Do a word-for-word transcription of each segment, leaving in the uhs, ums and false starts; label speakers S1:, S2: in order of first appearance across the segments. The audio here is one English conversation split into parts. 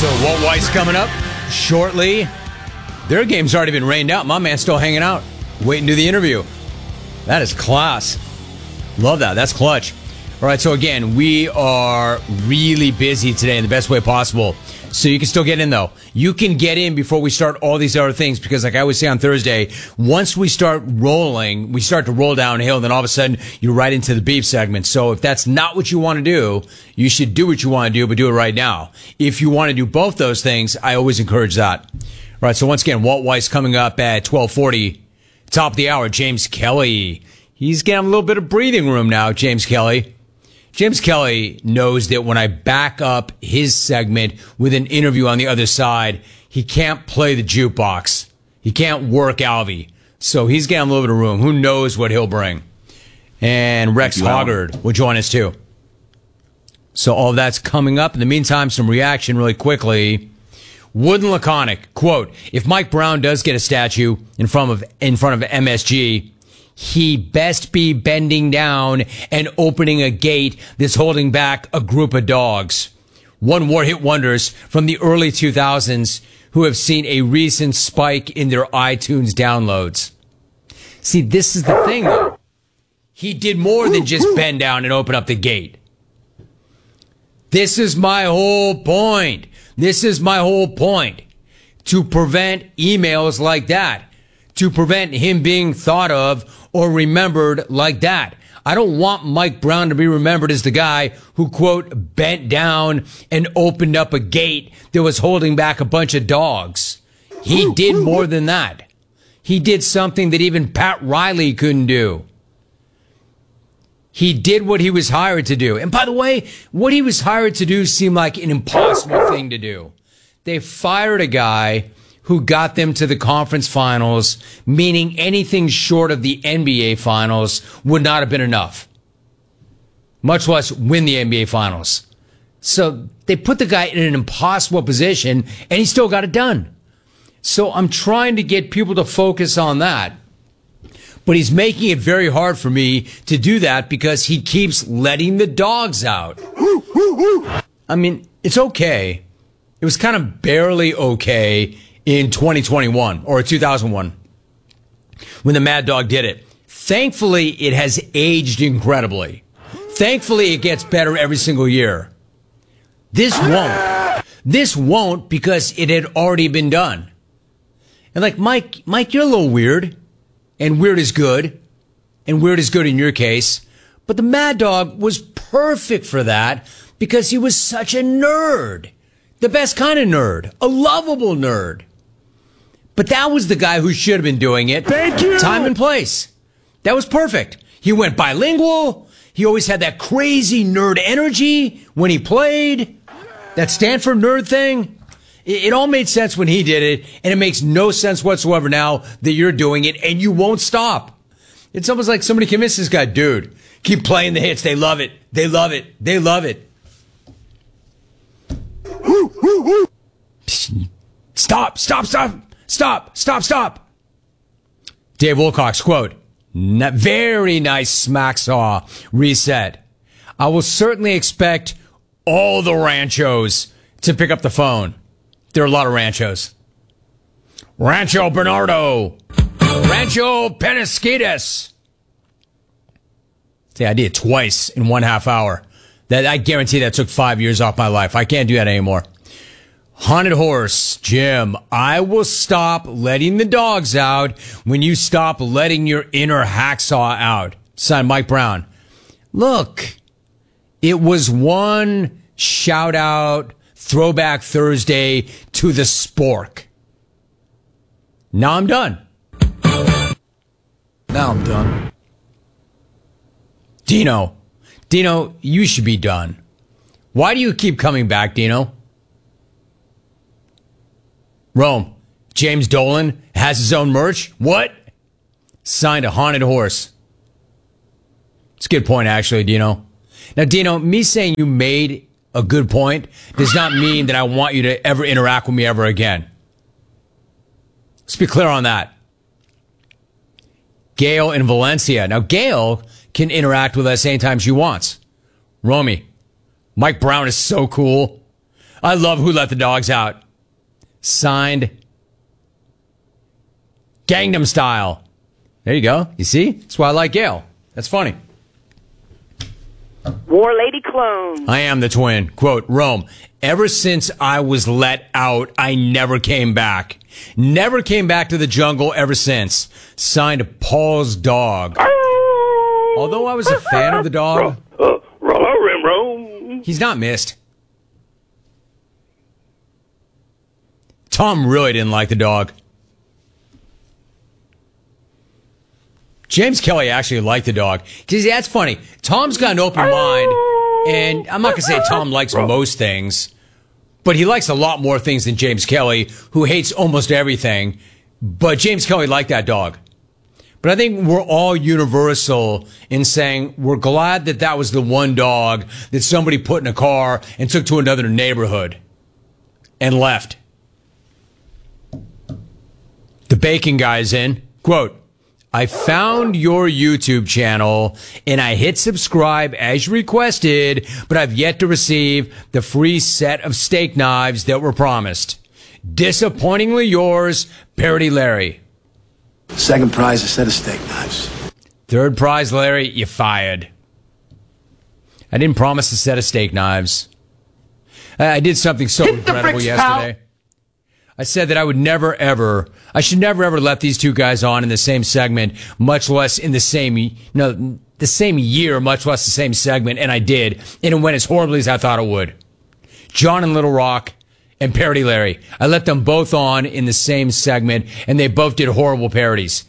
S1: So Walt Weiss coming up shortly. Their game's already been rained out. My man's still hanging out, waiting to do the interview. That is class. Love that. That's clutch. All right, so again, we are really busy today in the best way possible. So you can still get in, though. You can get in before we start all these other things because, like I always say on Thursday, once we start rolling, we start to roll downhill, and then all of a sudden, you're right into the beef segment. So if that's not what you want to do, you should do what you want to do, but do it right now. If you want to do both those things, I always encourage that. All right, so once again, Walt Weiss coming up at twelve forty. Top of the hour, James Kelly. He's getting a little bit of breathing room now, James Kelly. James Kelly knows that when I back up his segment with an interview on the other side, he can't play the jukebox. He can't work Alvy. So he's getting a little bit of room. Who knows what he'll bring? And Rex Hoggard will join us too. So all of that's coming up. In the meantime, some reaction really quickly. Wood and Laconic, quote, if Mike Brown does get a statue in front of in front of M S G, he best be bending down and opening a gate that's holding back a group of dogs. One war hit wonders from the early two thousands who have seen a recent spike in their iTunes downloads. See, this is the thing, though. He did more than just bend down and open up the gate. This is my whole point. This is my whole point. To prevent emails like that. To prevent him being thought of or remembered like that. I don't want Mike Brown to be remembered as the guy who, quote, bent down and opened up a gate that was holding back a bunch of dogs. He did more than that. He did something that even Pat Riley couldn't do. He did what he was hired to do. And by the way, what he was hired to do seemed like an impossible thing to do. They fired a guy who got them to the conference finals, meaning anything short of the N B A finals would not have been enough, much less win the N B A finals. So they put the guy in an impossible position, and he still got it done. So I'm trying to get people to focus on that. But he's making it very hard for me to do that because he keeps letting the dogs out. I mean, it's okay. It was kind of barely okay in twenty twenty-one or two thousand one when the Mad Dog did it. Thankfully, it has aged incredibly. Thankfully, it gets better every single year. This won't. This won't because it had already been done. And like, Mike, Mike, you're a little weird. And weird is good. And weird is good in your case. But the Mad Dog was perfect for that because he was such a nerd. The best kind of nerd. A lovable nerd. But that was the guy who should have been doing it.
S2: Thank you.
S1: Time and place. That was perfect. He went bilingual. He always had that crazy nerd energy when he played. That Stanford nerd thing. It, it all made sense when he did it, and it makes no sense whatsoever now that you're doing it, and you won't stop. It's almost like somebody convinced this guy, dude, keep playing the hits. They love it. They love it. They love it. Stop, stop, stop, stop, stop, stop. Dave Wilcox, quote, very nice smack saw reset. I will certainly expect all the ranchos to pick up the phone. There are a lot of ranchos. Rancho Bernardo. Rancho Penasquitas. See, I did it twice in one half hour. That I guarantee that took five years off my life. I can't do that anymore. Haunted Horse, Jim, I will stop letting the dogs out when you stop letting your inner hacksaw out. Signed, Mike Brown. Look, it was one shout out throwback Thursday to the spork. Now I'm done.
S2: Now I'm done.
S1: Dino. Dino, you should be done. Why do you keep coming back, Dino? Rome, James Dolan has his own merch? What? Signed, a Haunted Horse. It's a good point, actually, Dino. Now, Dino, me saying you made a good point does not mean that I want you to ever interact with me ever again. Let's be clear on that. Gail in Valencia. Now, Gail can interact with us anytime she wants. Romy, Mike Brown is so cool. I love Who Let the Dogs Out. Signed Gangnam Style. There you go. You see? That's why I like Gail. That's funny.
S2: War Lady Clone.
S1: I am the twin. Quote, Rome, ever since I was let out, I never came back. Never came back to the jungle ever since. Signed Paul's dog. Although I was a fan of the dog, he's not missed. Tom really didn't like the dog. James Kelly actually liked the dog. Because that's funny. Tom's got an open mind, and I'm not going to say Tom likes most things, but he likes a lot more things than James Kelly, who hates almost everything. But James Kelly liked that dog. But I think we're all universal in saying we're glad that that was the one dog that somebody put in a car and took to another neighborhood and left. The bacon guy's in. Quote, I found your YouTube channel and I hit subscribe as requested, but I've yet to receive the free set of steak knives that were promised. Disappointingly yours, Parody Larry.
S3: Second prize, a set of steak knives.
S1: Third prize, Larry, you fired. I didn't promise a set of steak knives. I did something so
S2: Hit
S1: incredible
S2: bricks,
S1: yesterday. Pal. I said that I would never, ever, I should never, ever let these two guys on in the same segment, much less in the same, no, the same year, much less the same segment, and I did. And it went as horribly as I thought it would. John and Little Rock and Parody Larry. I let them both on in the same segment, and they both did horrible parodies.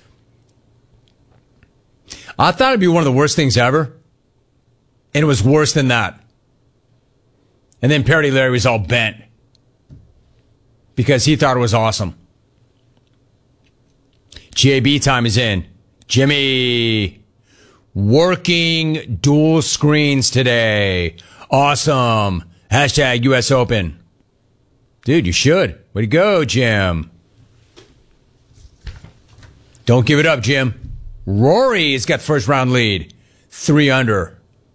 S1: I thought it'd be one of the worst things ever, and it was worse than that. And then Parody Larry was all bent because he thought it was awesome. G A B time is in. Jimmy, working dual screens today. Awesome. Hashtag U S Open. Dude, you should. Way to go, Jim. Don't give it up, Jim. Rory has got the first round lead. Three under.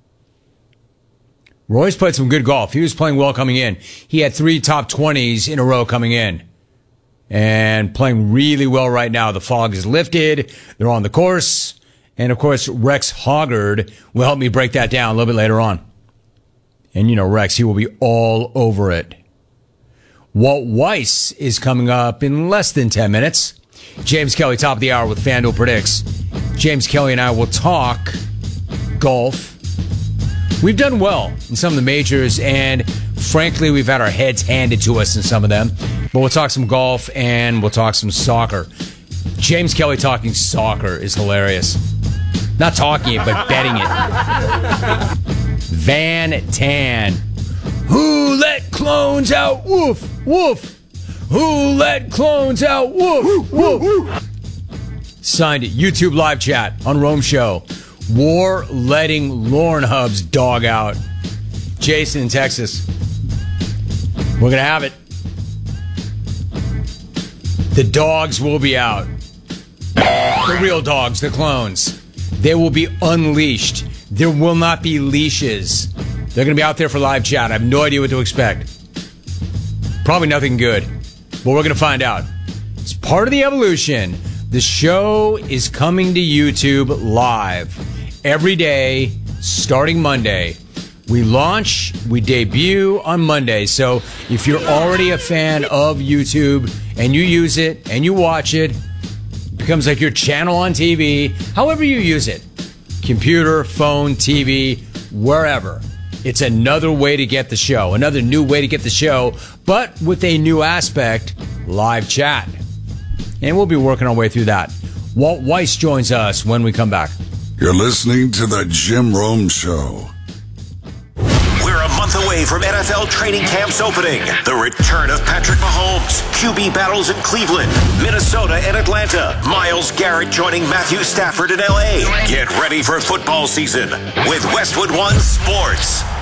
S1: Roy's played some good golf. He was playing well coming in. He had three top twenties in a row coming in. And playing really well right now. The fog is lifted. They're on the course. And, of course, Rex Hoggard will help me break that down a little bit later on. And, you know, Rex, he will be all over it. Walt Weiss is coming up in less than ten minutes. James Kelly, top of the hour with FanDuel Predicts. James Kelly and I will talk golf. We've done well in some of the majors, and frankly, we've had our heads handed to us in some of them. But we'll talk some golf, and we'll talk some soccer. James Kelly talking soccer is hilarious. Not talking it, but betting it. Van Tan. Who let clones out? Woof, woof. Who let clones out? Woof, woof. Signed YouTube live chat on Rome Show. War letting Lauren Hub's dog out. Jason in Texas. We're going to have it. The dogs will be out. The real dogs, the clones. They will be unleashed. There will not be leashes. They're going to be out there for live chat. I have no idea what to expect. Probably nothing good. But we're going to find out. It's part of the evolution. The show is coming to YouTube live every day, starting Monday. We launch, we debut on Monday. So if you're already a fan of YouTube and you use it and you watch it, it becomes like your channel on T V, however you use it. Computer, phone, T V, wherever. It's another way to get the show, another new way to get the show, but with a new aspect, live chat. And we'll be working our way through that. Walt Weiss joins us when we come back.
S4: You're listening to the Jim Rome Show.
S5: We're a month away from N F L training camps opening. The return of Patrick Mahomes, Q B battles in Cleveland, Minnesota and Atlanta, Myles Garrett joining Matthew Stafford in L A. Get ready for football season with Westwood One Sports.